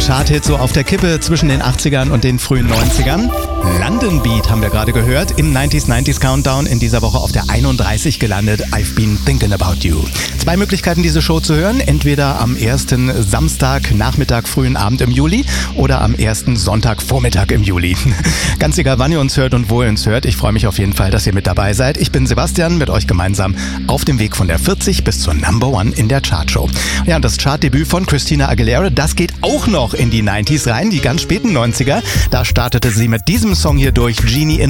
Charthit so auf der Kippe zwischen den 80ern und den frühen 90ern. London Beat haben wir gerade gehört im 90s Countdown, in dieser Woche auf der 31 gelandet. I've been thinking about you. 2 Möglichkeiten, diese Show zu hören. Entweder am ersten Samstag, Nachmittag, frühen Abend im Juli oder am ersten Sonntagvormittag im Juli. Ganz egal, wann ihr uns hört und wo ihr uns hört. Ich freue mich auf jeden Fall, dass ihr mit dabei seid. Ich bin Sebastian, mit euch gemeinsam auf dem Weg von der 40 bis zur Number One in der Chartshow. Ja, und das Chartdebüt von Christina Aguilera, das geht auch noch in die 90s rein, die ganz späten 90er. Da startete sie mit diesem Song hier durch, Genie in